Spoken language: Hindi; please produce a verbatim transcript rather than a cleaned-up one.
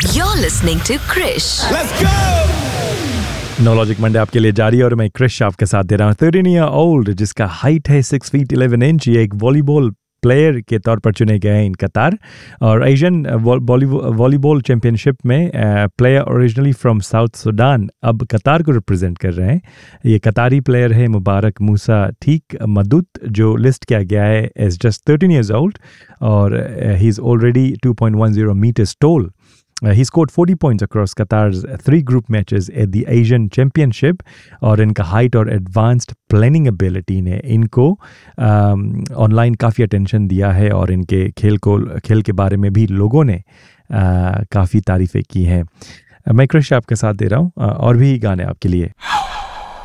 You're listening to Krish. Let's go! No logic Monday आपके लिए जारी और मैं क्रिश आपके साथ दे रहा हूँ। थर्टीन ईयर ओल्ड जिसका हाइट है सिक्स फीट इलेवन इंच, ये एक वॉलीबॉल प्लेयर के तौर पर चुने गए हैं इन कतार और एशियन वॉलीबॉल चैम्पियनशिप में player originally from south Sudan अब कतार को रिप्रेजेंट कर रहे हैं। ये कतारी प्लेयर है मुबारक मूसा ठीक मदुत, जो लिस्ट किया गया है as just thirteen years old और he is already two point one zero metres toll. Uh, he scored forty points across Qatar's three group matches at the Asian Championship और इनका height और advanced planning ability ने इनको ऑनलाइन um, काफ़ी अटेंशन दिया है और इनके खेल को खेल के बारे में भी लोगों ने uh, काफ़ी तारीफ़ें की हैं. मैं क्रिश आपके साथ दे रहा हूँ uh, और भी गाने आपके लिए.